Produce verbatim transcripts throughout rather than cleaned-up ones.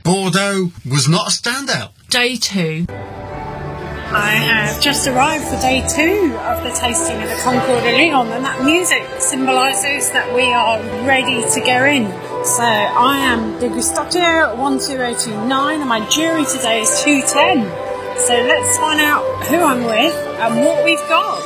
Bordeaux was not a standout. Day two. I have just arrived for day two of the tasting of the Concours de Lyon, and that music symbolises that we are ready to go in. So I am degustateur one two zero two nine, and my jury today is two ten. So let's find out who I'm with and what we've got.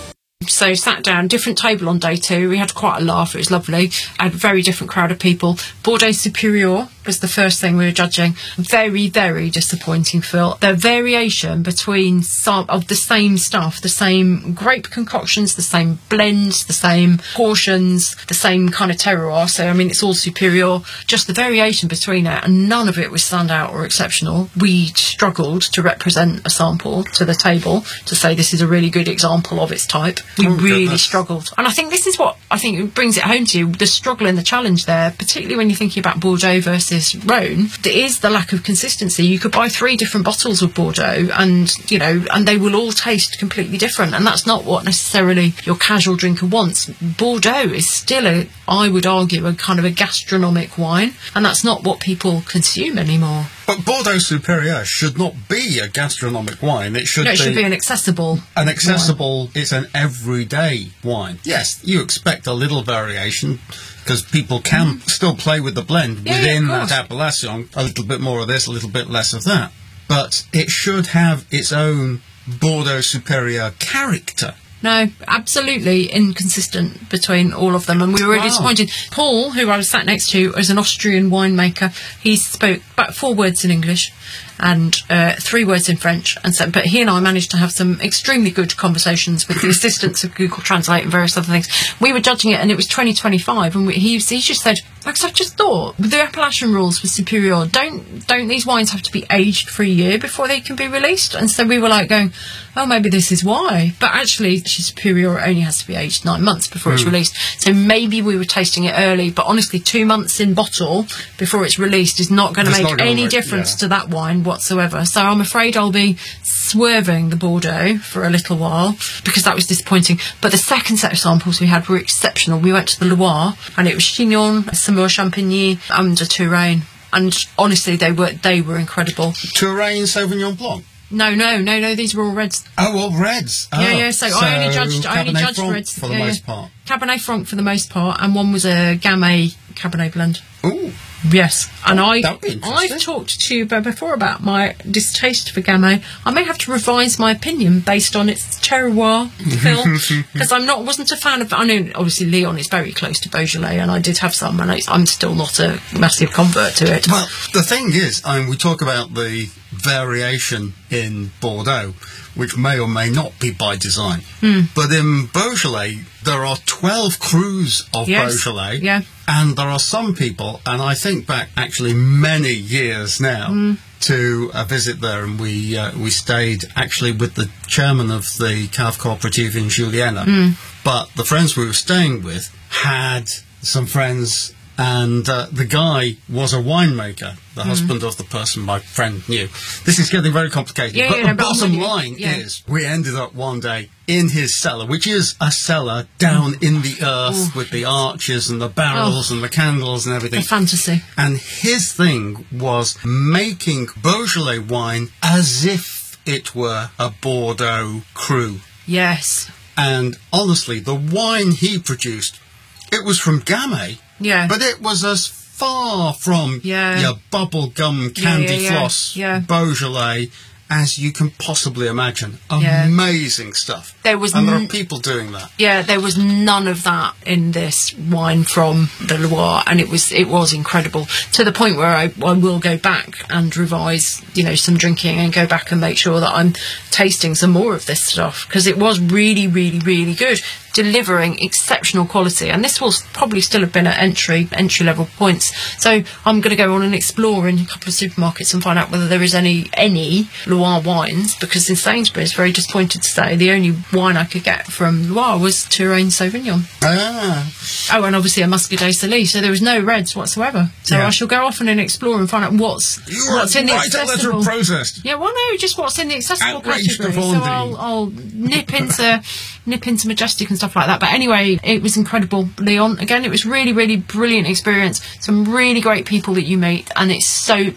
So sat down, different table on day two. We had quite a laugh. It was lovely. I had a very different crowd of people. Bordeaux Superior was the first thing we were judging. Very, very disappointing, Phil. The variation between some of the same stuff, the same grape concoctions, the same blends, the same portions, the same kind of terroir. So, I mean, it's all Superior. Just the variation between it, and none of it was standout or exceptional. We struggled to represent a sample to the table to say this is a really good example of its type. We Oh, really goodness. struggled. And I think this is what I think it brings it home to you, the struggle and the challenge there, particularly when you're thinking about Bordeaux versus Rhone. There is the lack of consistency. You could buy three different bottles of Bordeaux and, you know, and they will all taste completely different. And that's not what necessarily your casual drinker wants. Bordeaux is still, a, I would argue, a kind of a gastronomic wine. And that's not what people consume anymore. But Bordeaux Superior should not be a gastronomic wine. It should, No, it be, should be an accessible an accessible. Wine. It's an everyday wine. Yes, you expect a little variation because people can mm. still play with the blend yeah, within yeah, that appellation. A little bit more of this, a little bit less of that. But it should have its own Bordeaux Superior character. No, absolutely inconsistent between all of them, and we were really Wow. disappointed. Paul, who I was sat next to, is an Austrian winemaker. He spoke about four words in English and uh, three words in French, and so, but he and I managed to have some extremely good conversations with the assistance of Google Translate and various other things. We were judging it, and it was twenty twenty-five, and we, he, he just said, like, I just thought the appellation rules for Superior, don't don't these wines have to be aged for a year before they can be released? And so we were like going, oh, maybe this is why. But actually, Superior only has to be aged nine months before mm. it's released. So maybe we were tasting it early, but honestly, two months in bottle before it's released is not going to make any make, difference yeah. to that wine whatsoever. So I'm afraid I'll be swerving the Bordeaux for a little while because that was disappointing. But the second set of samples we had were exceptional. We went to the Loire, and it was Chinon, Saumur Champigny, and a Touraine. And honestly, they were they were incredible. Touraine Sauvignon Blanc. No, no, no, no. These were all reds. Oh, well, reds. Oh. Yeah, yeah. So, so I only judged. I only Cabernet judged Franc reds for the yeah, most yeah. part. Cabernet Franc for the most part, and one was a Gamay Cabernet blend. Ooh. Yes, and Oh, I, that would be interesting. I've talked to you before about my distaste for Gamay. I may have to revise my opinion based on its terroir, Phil, because I'm not wasn't a fan of. I know obviously Lyon is very close to Beaujolais, and I did have some, and I, I'm still not a massive convert to it. Well, the thing is, I mean, we talk about the variation in Bordeaux, which may or may not be by design. Mm. But in Beaujolais, there are twelve crus of Yes. Beaujolais. Yeah. And there are some people, and I think back actually many years now, Mm. to a visit there, and we uh, we stayed actually with the chairman of the Cave Cooperative in Juliana. Mm. But the friends we were staying with had some friends, and uh, the guy was a winemaker, the mm. husband of the person my friend knew. This is getting very complicated, yeah, but yeah, the no, but bottom I'm line yeah. is we ended up one day in his cellar, which is a cellar down in the earth Ooh. with the arches and the barrels Oh. and the candles and everything. A fantasy. And his thing was making Beaujolais wine as if it were a Bordeaux cru. Yes. And honestly, the wine he produced, it was from Gamay, Yeah. but it was as far from Yeah. your bubblegum candy yeah, yeah, floss yeah. Beaujolais as you can possibly imagine. Yeah. Amazing stuff. There was and there are n- people doing that. Yeah, there was none of that in this wine from the Loire, and it was it was incredible, to the point where I, I will go back and revise, you know, some drinking and go back and make sure that I'm tasting some more of this stuff, because it was really, really, really good, delivering exceptional quality. And this will probably still have been at entry entry level points. So I'm going to go on and explore in a couple of supermarkets and find out whether there is any any Loire wines, because in Sainsbury's, very disappointed to say, the only wine I could get from Loire was Touraine Sauvignon. Ah. Oh, and obviously a Muscadet Celis, so there was no reds whatsoever. So Yeah. I shall go off and explore and find out what's You're what's in the right, a letter accessible. of protest. Yeah, well, no, just what's in the accessible Outraged category. So Vendée. I'll, I'll nip into nip into Majestic and stuff like that. But anyway, it was incredible. Lyon, again, it was really, really brilliant experience. Some really great people that you meet, and it's so